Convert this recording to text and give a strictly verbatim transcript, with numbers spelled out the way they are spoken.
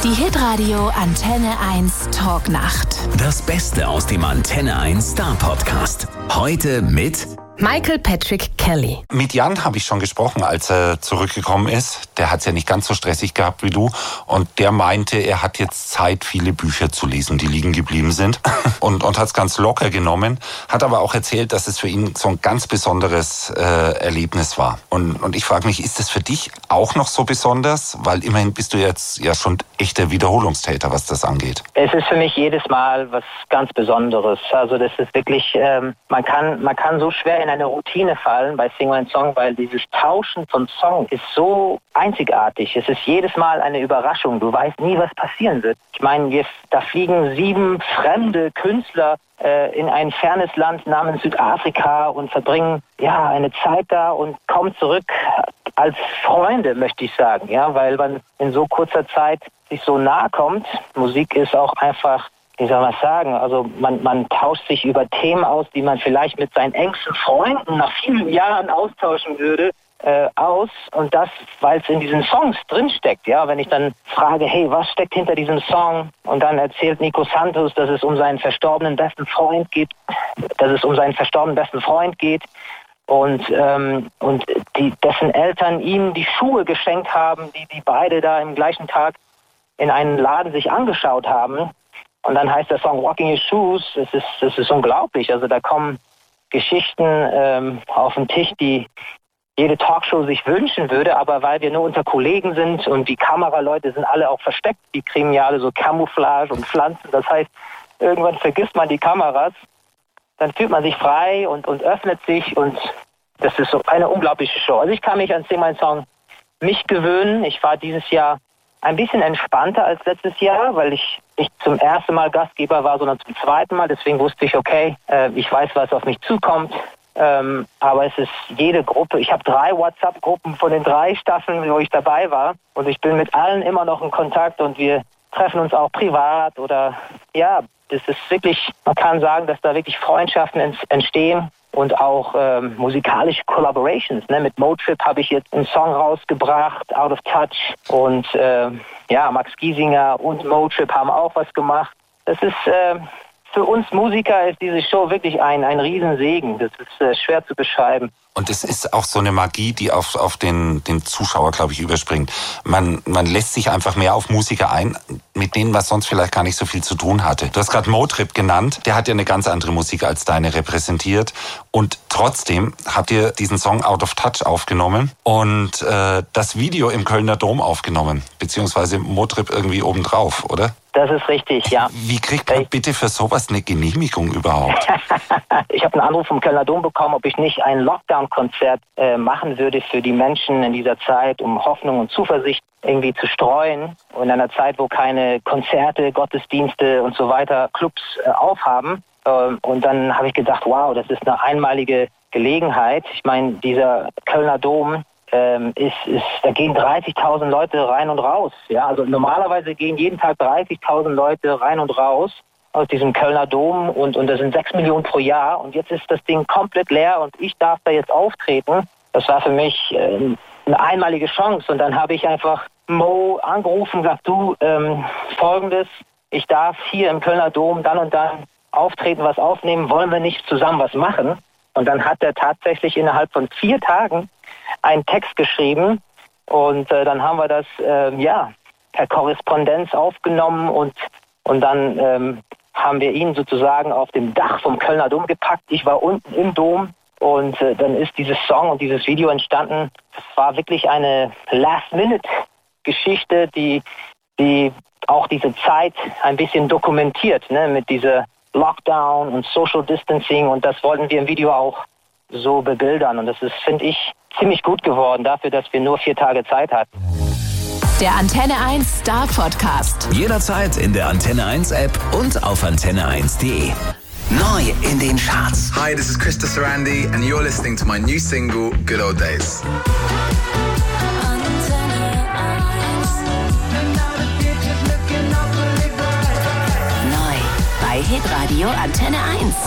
Die Hitradio Antenne eins Talknacht. Das Beste aus dem Antenne eins Star Podcast. Heute mit Michael Patrick Kelly. Mit Jan habe ich schon gesprochen, als er zurückgekommen ist. Der hat es ja nicht ganz so stressig gehabt wie du. Und der meinte, er hat jetzt Zeit, viele Bücher zu lesen, die liegen geblieben sind. Und, und hat es ganz locker genommen. Hat aber auch erzählt, dass es für ihn so ein ganz besonderes äh, Erlebnis war. Und, und ich frage mich, ist das für dich auch noch so besonders? Weil immerhin bist du jetzt ja schon echter Wiederholungstäter, was das angeht. Es ist für mich jedes Mal was ganz Besonderes. Also das ist wirklich, ähm, man kann, man kann so schwer in eine Routine fallen bei Sing Mein Song, weil dieses Tauschen von Song ist so einzigartig. Es ist jedes Mal eine Überraschung. Du weißt nie, was passieren wird. Ich meine, wir, da fliegen sieben fremde Künstler äh, in ein fernes Land namens Südafrika und verbringen ja eine Zeit da und kommen zurück als Freunde, möchte ich sagen, ja, weil man in so kurzer Zeit sich so nahe kommt. Musik ist auch einfach, wie soll man sagen, also man, man tauscht sich über Themen aus, die man vielleicht mit seinen engsten Freunden nach vielen Jahren austauschen würde, äh, aus. Und das, weil es in diesen Songs drinsteckt. Ja, wenn ich dann frage, hey, was steckt hinter diesem Song? Und dann erzählt Nico Santos, dass es um seinen verstorbenen besten Freund geht, dass es um seinen verstorbenen besten Freund geht. Und, ähm, und die, dessen Eltern ihm die Schuhe geschenkt haben, die die beide da im gleichen Tag in einen Laden sich angeschaut haben. Und dann heißt der Song Walking Your Shoes. Es ist, es ist unglaublich. Also da kommen Geschichten ähm, auf den Tisch, die jede Talkshow sich wünschen würde. Aber weil wir nur unter Kollegen sind und die Kameraleute sind alle auch versteckt, die kriegen ja alle so Camouflage und Pflanzen. Das heißt, irgendwann vergisst man die Kameras. Dann fühlt man sich frei und, und öffnet sich. Und das ist so eine unglaubliche Show. Also ich kann mich an Sing Mein Song nicht gewöhnen. Ich war dieses Jahr ein bisschen entspannter als letztes Jahr, weil ich nicht zum ersten Mal Gastgeber war, sondern zum zweiten Mal. Deswegen wusste ich, okay, äh, ich weiß, was auf mich zukommt. Ähm, aber es ist jede Gruppe. Ich habe drei WhatsApp-Gruppen von den drei Staffeln, wo ich dabei war. Und ich bin mit allen immer noch in Kontakt und wir treffen uns auch privat. Oder ja, das ist wirklich, man kann sagen, dass da wirklich Freundschaften entstehen. Und auch ähm, musikalische Collaborations. Ne? Mit Motrip habe ich jetzt einen Song rausgebracht, Out of Touch. Und äh, ja, Max Giesinger und Motrip haben auch was gemacht. Das ist äh, für uns Musiker ist diese Show wirklich ein, ein Riesensegen. Das ist äh, schwer zu beschreiben. Und es ist auch so eine Magie, die auf, auf den, den Zuschauer, glaube ich, überspringt. Man, man lässt sich einfach mehr auf Musiker ein, mit denen man sonst vielleicht gar nicht so viel zu tun hatte. Du hast gerade Motrip genannt. Der hat ja eine ganz andere Musik als deine repräsentiert. Und trotzdem habt ihr diesen Song Out of Touch aufgenommen und äh, das Video im Kölner Dom aufgenommen. Beziehungsweise Motrip irgendwie obendrauf, oder? Das ist richtig, ja. Wie kriegt man bitte für sowas eine Genehmigung überhaupt? Ich habe einen Anruf vom Kölner Dom bekommen, ob ich nicht ein Lockdown-Konzert äh, machen würde für die Menschen in dieser Zeit, um Hoffnung und Zuversicht irgendwie zu streuen. Und in einer Zeit, wo keine Konzerte, Gottesdienste und so weiter, Clubs äh, aufhaben. Äh, und dann habe ich gedacht, wow, das ist eine einmalige Gelegenheit. Ich meine, dieser Kölner Dom, Ähm, ist, ist, da gehen dreißigtausend Leute rein und raus. Ja, also normalerweise gehen jeden Tag dreißigtausend Leute rein und raus aus diesem Kölner Dom und, und das sind sechs Millionen pro Jahr und jetzt ist das Ding komplett leer und ich darf da jetzt auftreten. Das war für mich äh, eine einmalige Chance und dann habe ich einfach Mo angerufen und gesagt, du, ähm, folgendes, ich darf hier im Kölner Dom dann und dann auftreten, was aufnehmen, wollen wir nicht zusammen was machen? Und dann hat er tatsächlich innerhalb von vier Tagen einen Text geschrieben und äh, dann haben wir das äh, ja per Korrespondenz aufgenommen und und dann ähm, haben wir ihn sozusagen auf dem Dach vom Kölner Dom gepackt. Ich war unten im Dom und äh, dann ist dieses Song und dieses Video entstanden. Es war wirklich eine Last-Minute-Geschichte, die die auch diese Zeit ein bisschen dokumentiert, ne, mit dieser Lockdown und Social Distancing und das wollten wir im Video auch so bebildern und das ist, finde ich, ziemlich gut geworden dafür, dass wir nur vier Tage Zeit hatten. Der Antenne eins Star Podcast. Jederzeit in der Antenne eins App und auf antenne eins punkt de. Neu in den Charts. Hi, this is Krista Sarandi and you're listening to my new single, Good Old Days. Neu bei Hitradio Antenne eins.